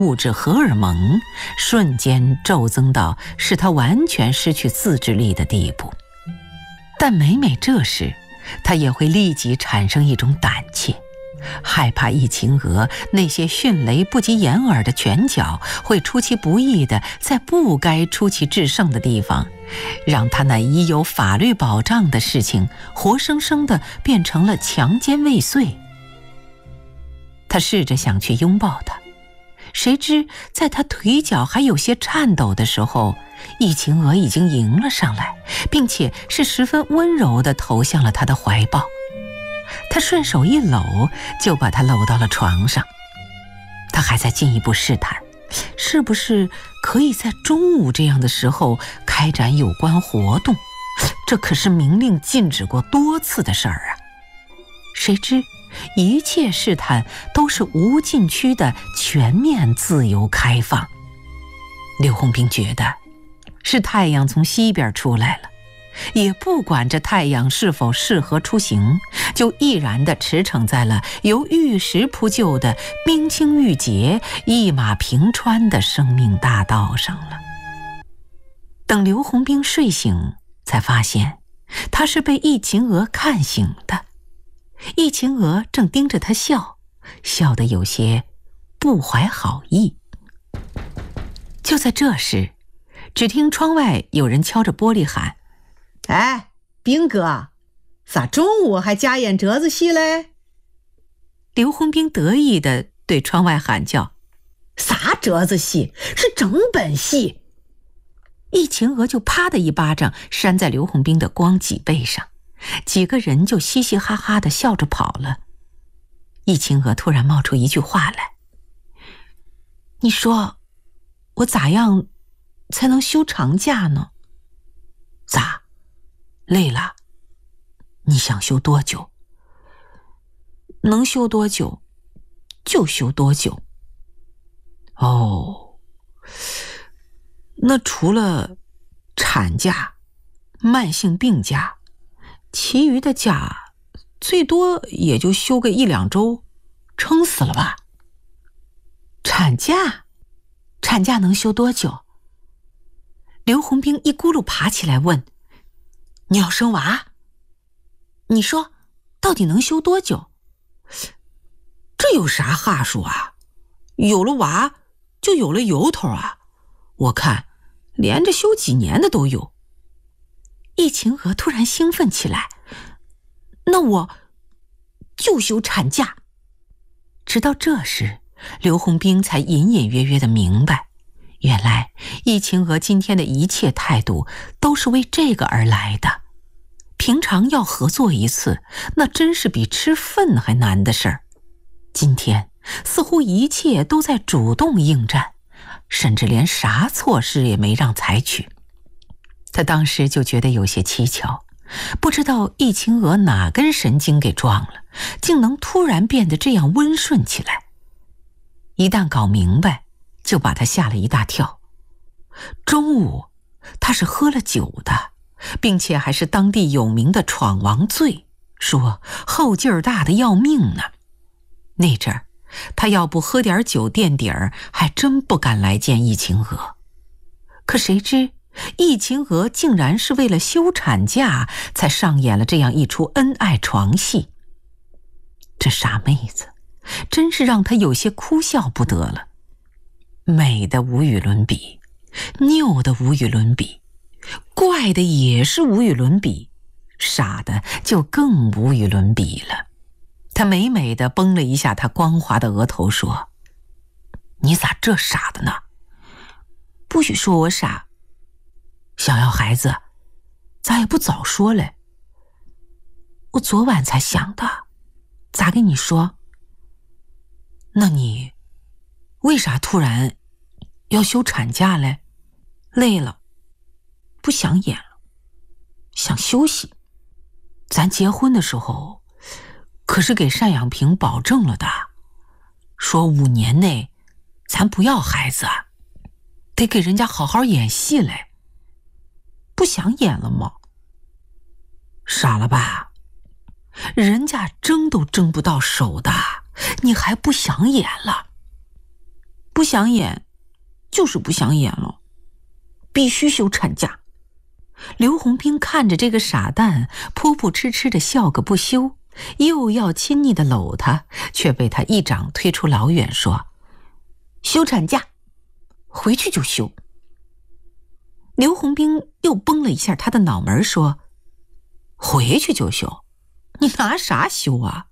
物质荷尔蒙瞬间骤增到使他完全失去自制力的地步。但每每这时，他也会立即产生一种胆怯，害怕易秦娥那些迅雷不及掩耳的拳脚会出其不意地在不该出其制胜的地方，让他那已有法律保障的事情活生生地变成了强奸未遂。他试着想去拥抱他，谁知在他腿脚还有些颤抖的时候，易秦娥已经迎了上来，并且是十分温柔地投向了他的怀抱。他顺手一搂，就把他搂到了床上。他还在进一步试探，是不是可以在中午这样的时候开展有关活动，这可是明令禁止过多次的事儿啊。谁知一切试探都是无禁区的全面自由开放。刘洪兵觉得是太阳从西边出来了，也不管这太阳是否适合出行，就毅然地驰骋在了由玉石铺就的冰清玉洁、一马平川的生命大道上了。等刘洪兵睡醒，才发现他是被易秦娥看醒的。易秦娥正盯着他笑，笑得有些不怀好意。就在这时，只听窗外有人敲着玻璃喊：“ 哎，兵哥，咋中午还加演折子戏嘞？” 刘洪兵得意地对窗外喊叫：“ 啥折子戏？是整本戏！” 易秦娥就啪的一巴掌扇在刘洪兵的光脊背上，几个人就嘻嘻哈哈地笑着跑了。易秦娥突然冒出一句话来：“你说我咋样才能休长假呢？”“ 咋？累了？你想休多久？”“ 能休多久就休多久。”“ 哦，那除了产假、慢性病假，其余的假最多也就休个1-2周，撑死了吧？”“ 产假？产假能休多久？”刘洪兵一咕噜爬起来问：“ 你要生娃？ 你说到底能休多久？”“ 这有啥话术啊？有了娃就有了由头啊！我看连着休几年的都有。” 易秦娥突然兴奋起来：“那我就休产假。”直到这时，刘洪兵才隐隐约约地明白，原来易秦娥今天的一切态度都是为这个而来的。平常要合作一次，那真是比吃粪还难的事儿。今天似乎一切都在主动应战，甚至连啥措施也没让采取。他当时就觉得有些蹊跷，不知道易秦娥哪根神经给撞了，竟能突然变得这样温顺起来。一旦搞明白，就把他吓了一大跳。中午他是喝了酒的，并且还是当地有名的闯王醉，说后劲儿大的要命呢。那阵儿他要不喝点酒垫底儿，还真不敢来见易秦娥。可谁知易秦娥竟然是为了休产假才上演了这样一出恩爱床戏。这傻妹子真是让他有些哭笑不得了。美的无与伦比，拗的无与伦比，怪的也是无与伦比，傻的就更无与伦比了。他美美地绷了一下他光滑的额头，说：“你咋这傻的呢？不许说我傻。想要孩子，咋也不早说嘞？我昨晚才想的，咋跟你说？那你为啥突然要休产假嘞？累了，不想演了，想休息。咱结婚的时候可是给单养平保证了的，说5年内咱不要孩子，得给人家好好演戏嘞。不想演了吗？傻了吧？人家争都争不到手的，你还不想演了？不不想演，就是不想演了，必须休产假。刘洪兵看着这个傻蛋扑扑哧哧的笑个不休，又要亲昵的搂他，却被他一掌推出老远，说：“休产假，回去就休。”刘洪兵又绷了一下他的脑门，说：“回去就休？你拿啥休啊？